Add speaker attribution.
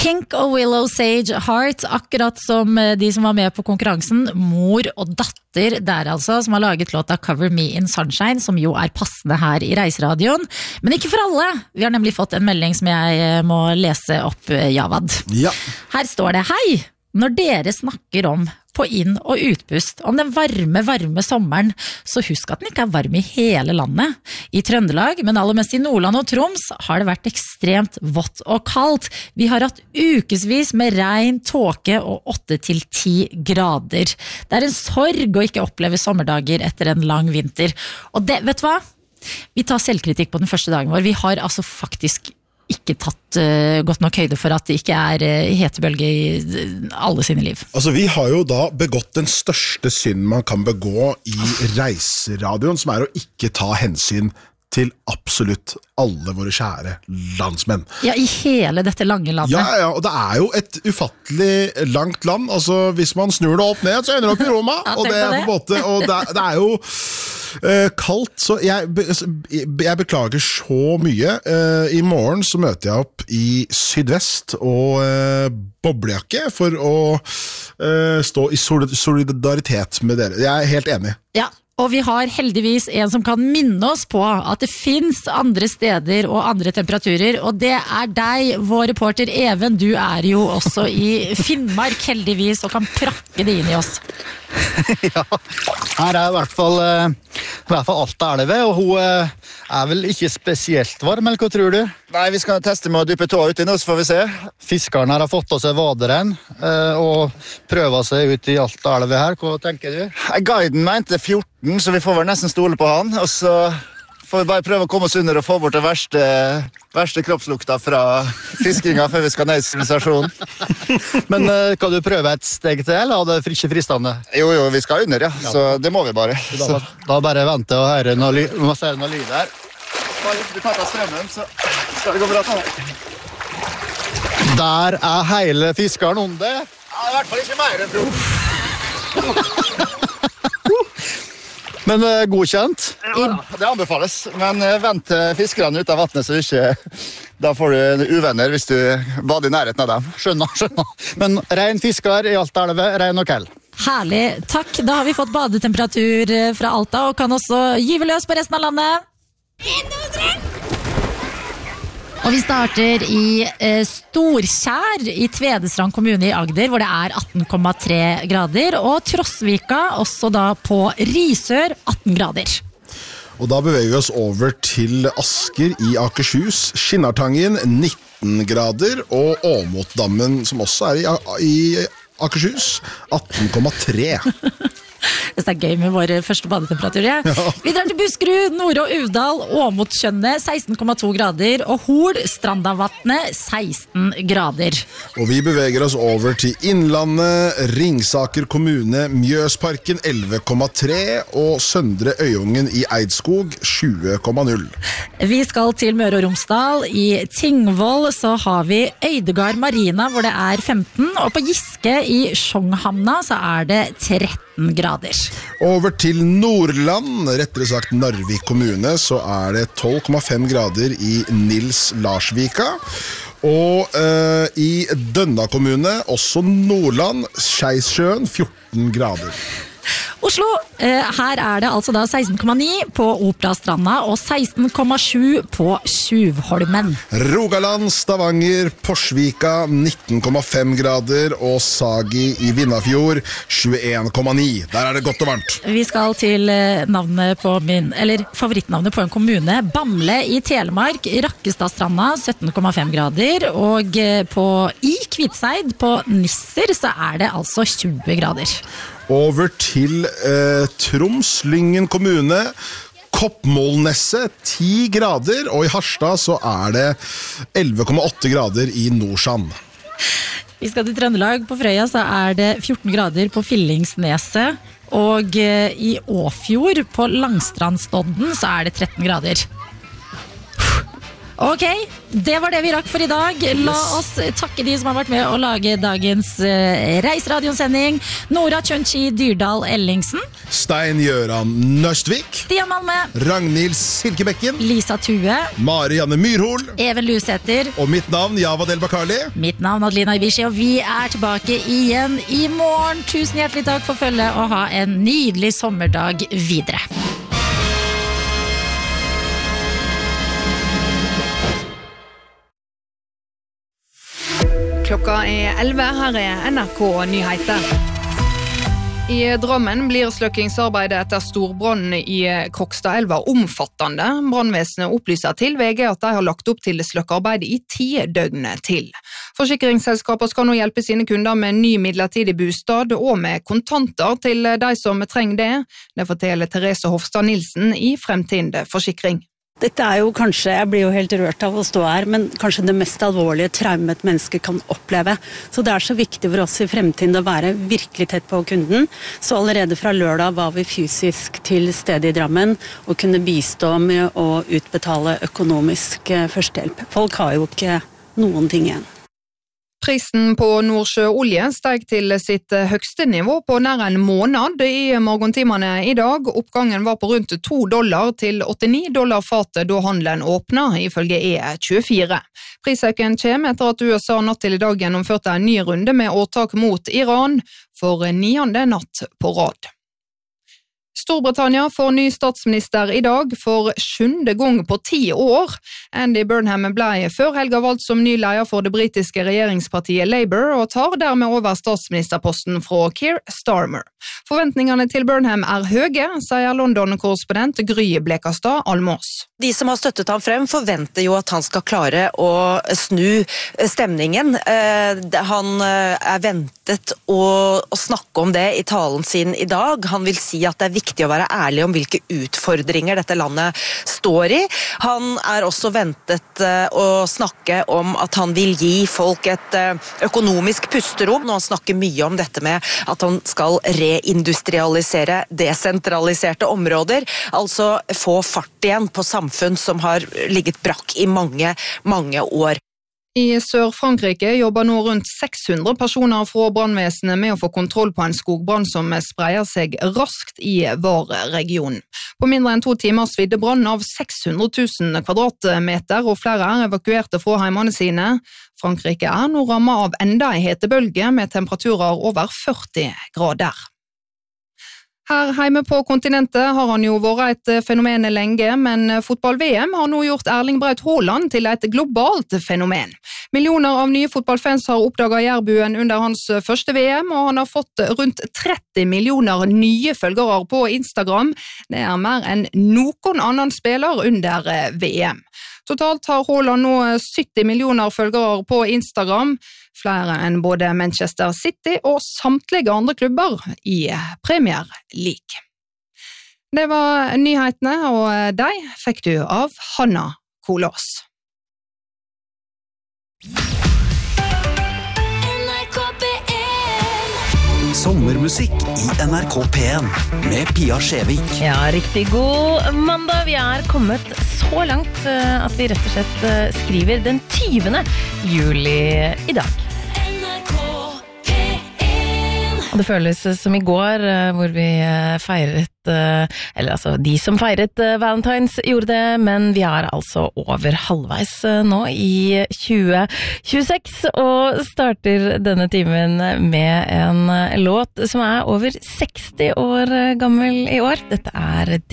Speaker 1: Pink og Willow Sage Heart, akkurat som de som var med på konkurransen, mor og datter der altså, som har laget låta Cover Me in Sunshine, som jo er passende her i Reiseradioen. Men ikke for alle. Vi har nemlig fått en melding som jeg må lese opp, Javad.
Speaker 2: Ja.
Speaker 1: Her står det, hei! Når dere snakker om på inn- og utpust, om den varme sommeren, så husk at den ikke er varm i hele landet. I Trøndelag, men aller mest i Nordland og Troms, har det vært ekstremt vått og kaldt. Vi har hatt ukesvis med regn, tåke og 8-10 grader. Det er en sorg å ikke oppleve sommerdager etter en lang vinter. Og det, vet du hva? Vi tar selvkritikk på den første dagen vår. Vi har altså faktisk ikke tatt godt nok høyde for at det ikke er hetebølge i alle sine liv.
Speaker 2: Altså, vi har jo da begått den største synd man kan begå i Reiseradioen, som er å ikke ta hensyn til absolutt alle våre kjære landsmenn.
Speaker 1: Ja, i hele dette lange landet.
Speaker 2: Ja, og det er jo et ufattelig langt land. Altså, hvis man snur det opp ned, så ender det opp i Roma.
Speaker 1: Ja,
Speaker 2: og det er på en måte, og det er jo kaldt, så jeg beklager så mye. I morgen så møter jeg opp i Sydvest og boblejakke for å stå i solidaritet med dere. Jeg er helt enig.
Speaker 1: Ja. Og vi har heldigvis en som kan minne oss på at det finnes andre steder og andre temperaturer, og det er deg, vår reporter Even. Du er jo også i Finnmark heldigvis, og kan prakke det inn i oss.
Speaker 3: Ja, her er i hvert fall Alta-elve, og hun er vel ikke spesielt varm, eller hva tror du?
Speaker 4: Nei, vi skal teste med å dyppe tåa uti nå, så får vi se.
Speaker 3: Fiskeren her har fått av seg vaderen, og prøver seg ut i Alta-elve her. Hva tenker du?
Speaker 4: Guiden mente 14, så vi får vel nesten stole på han, og så får vi bare prøve å komme oss under og få bort det verste kroppslukta fra fiskinga før vi skal ned i sivilisasjonen.
Speaker 3: Men kan du prøve et steg til, eller er det ikke fristende?
Speaker 4: Jo, vi skal under, ja. Så det må vi bare.
Speaker 3: Da bare vente og høre noe lyd her.
Speaker 4: Bare du tar av strømmen, så skal det gå bra til.
Speaker 3: Der er hele fiskeren under.
Speaker 4: Ja, i hvert fall ikke mer enn tro.
Speaker 3: Men godkjent?
Speaker 4: Ja, det anbefales. Men vent til fiskerne ut av vattnet, så ikke da får du uvenner hvis du bader i nærheten av dem.
Speaker 3: Skjønner. Men rein fisker i Alta-elve, rein og kall.
Speaker 1: Herlig, takk. Da har vi fått badetemperatur fra Alta, og kan også gyve løs på resten av landet. Og vi starter i Storkjær i Tvedestrand kommune i Agder, hvor det er 18,3 grader, og Trosvika også da på Risør 18 grader.
Speaker 2: Og da beveger vi oss over til Asker i Akershus, Skinnartangen 19 grader, og Åmotdammen, som også er i Akershus, 18,3.
Speaker 1: Det er gøy med våre første badetemperatur, ja. Vi drar til Buskerud, Nord- og Uvdal, Åmotskjønne 16,2 grader, og Hol, Strandavatnet 16 grader.
Speaker 2: Og vi beveger oss over til Innlandet, Ringsaker kommune, Mjøsparken 11,3, og Søndre Øyungen i Eidskog 20,0.
Speaker 1: Vi skal til Møre og Romsdal. I Tingvoll så har vi Øydegard Marina, hvor det er 15, og på Giske i Sjongshamna så er det 13 grader.
Speaker 2: Over til Nordland, rettere sagt Narvik kommune, så er det 12,5 grader i Nils Larsvika. Og i Dønna kommune, også Nordland, Skeisjøen 14 grader.
Speaker 1: Oslo, her er det altså da 16,9 på Operastranda og 16,7 på Tjuvholmen.
Speaker 2: Rogaland, Stavanger, Porsvika 19,5 grader og Sagi i Vindafjord 21,9. Der er det godt og varmt.
Speaker 1: Vi skal til favorittnavnet på en kommune, Bamble i Telemark, Rakkestadstranda 17,5 grader, og i Kvitseid på Nisser så er det altså 20 grader.
Speaker 2: Over til Troms, Lyngen kommune, Koppmålnesset 10 grader, og i Harstad så er det 11,8 grader i Nordsjøen.
Speaker 1: Vi skal til Trøndelag. På Frøya så er det 14 grader på Fillingsneset, og i Åfjord på Langstrandstodden så er det 13 grader. Ok, det var det vi rakk for i dag. La oss takke de som har vært med å lage dagens Reiseradiosending. Nora Tjønchi Dyrdal Ellingsen,
Speaker 2: Stein Gjøran Nøstvik,
Speaker 1: Stian Malme,
Speaker 2: Ragnhild Silkebekken,
Speaker 1: Lisa Tue,
Speaker 2: Marianne Myrhol,
Speaker 1: Even Lusæter,
Speaker 2: og mitt navn Java Del Bakali.
Speaker 1: mitt navn Adelina Ibishi, og vi tilbake igjen i morgen. Tusen hjertelig takk for følget, og ha en nydelig sommerdag videre.
Speaker 5: Klokka 11, her NRK Nyheter. I Drammen blir sløkkingsarbeidet etter storbrannen i Krokstadelva omfattende. Brannvesenet opplyser til VG at de har lagt opp til sløkkearbeidet i 10 døgn til. Forsikringsselskaper skal nå hjelpe sine kunder med ny midlertidig bostad og med kontanter til de som trenger det. Det forteller Therese Hofstad Nilsen i Fremtind Forsikring.
Speaker 6: Dette jo kanskje, jeg blir jo helt rørt av å stå her, men kanskje det mest alvorlige traumet mennesker kan oppleve. Så det så viktig for oss i Fremtiden å være virkelig tett på kunden. Så allerede fra lørdag var vi fysisk til stede i Drammen og kunne bistå med å utbetale økonomisk førstehjelp. Folk har jo ikke noen ting igjen.
Speaker 5: Prisen på Nordsjøolje steg til sitt høgste nivå på nær en måned i morgentimene i dag. Oppgangen var på rundt $2 til $89 fatet da handelen åpnet, ifølge E24. Prisøken kommer etter at USA natt til i dag gjennomførte en ny runde med åtak mot Iran for 9. natt på rad. Storbritannia får ny statsminister i dag for 7. gang på 10 år. Andy Burnham ble før helga valgt som ny leder for det britiske regjeringspartiet Labour og tar dermed over statsministerposten fra Keir Starmer. Forventningene til Burnham høye, sier London-korrespondent Gry Blekastad Almås.
Speaker 7: De som har støttet ham frem forventer jo at han skal klare å snu stemningen. Han ventet å snakke om det i talen sin i dag. Han vil si at det viktig å være ærlig om hvilke utfordringer dette landet står i. Han også ventet å snakke om at han vil gi folk et økonomisk pusterom, og han snakker mye om dette med at han skal reindustrialisere desentraliserte områder, altså få fart igjen på samfunn som har ligget brakk i mange, mange år.
Speaker 5: I Sør-Frankrike jobber nå rundt 600 personer fra brannvesenet med å få kontroll på en skogbrann som spreier seg raskt i Var-regionen. På mindre enn 2 timer svidde brannen av 600 000 kvadratmeter, og flere evakuerte fra heimene sine. Frankrike nå rammet av enda en hetebølge med temperaturer over 40 grader. Her hjemme på kontinentet har han jo vært et fenomen lenge, men fotball-VM har nå gjort Erling Braut Haaland til et globalt fenomen. Millioner av nye fotballfans har oppdaget Jærbuen under hans første VM, og han har fått rundt 30 millioner nye følgere på Instagram. Det mer enn noen annen spiller under VM. Totalt har Haaland nå 70 millioner følgere på Instagram, flere enn både Manchester City og samtlige andre klubber i Premier League. Det var nyhetene, og de fikk du av Hanna Kolås.
Speaker 8: Sommermusikk i NRK P1 med Pia Skjevik.
Speaker 9: Ja, riktig god mandag. Vi kommet så langt at vi rett og slett skriver den 20. juli i dag. Og det føles som i går, hvor vi feiret, eller altså de som feiret Valentines gjorde det, men vi altså over halvveis nå i 2026, og starter denne timen med en låt som over 60 år gammel i år. Dette